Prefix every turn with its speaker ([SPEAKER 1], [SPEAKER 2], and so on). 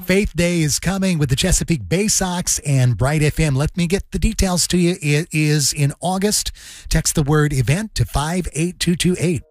[SPEAKER 1] Faith Day is coming with the Chesapeake Bay Sox and Bright FM. Let me get the details to you. It is in August. Text the word event to 58228.